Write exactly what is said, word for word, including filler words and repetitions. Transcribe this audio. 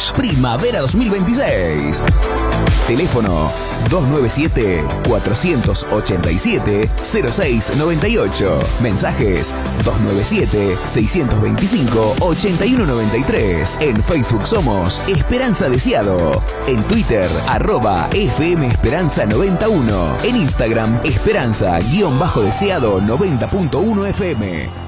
Deseos. Primavera dos mil veintiséis. Teléfono dos nueve siete, cuatro ocho siete, cero seis nueve ocho. Mensajes dos nueve siete, seis dos cinco, ocho uno nueve tres. En Facebook somos Esperanza Deseado. En Twitter, arroba F M Esperanza noventa y uno. En Instagram, Esperanza-Deseado noventa punto uno F M.